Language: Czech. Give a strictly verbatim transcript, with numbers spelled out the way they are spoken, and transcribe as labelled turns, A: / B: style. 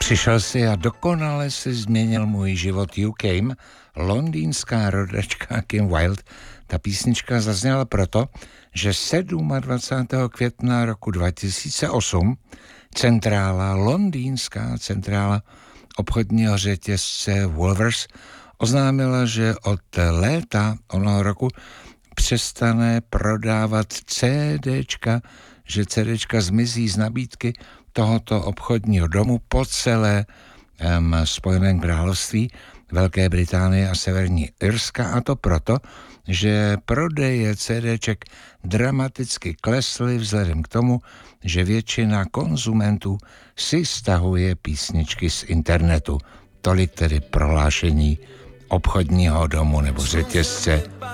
A: Přišel si a dokonale si změnil můj život You Came, londýnská rodačka Kim Wilde. Ta písnička zazněla proto, že dvacátého sedmého května roku dva tisíce osm centrála, londýnská centrála obchodního řetězce Woolworths oznámila, že od léta onoho roku přestane prodávat CDčka, že CDčka zmizí z nabídky tohoto obchodního domu po celé um, Spojeném království, Velké Británie a Severní Irska, a to proto, že prodeje CDček dramaticky klesly vzhledem k tomu, že většina konzumentů si stahuje písničky z internetu. Tolik tedy prohlášení obchodního domu nebo řetězce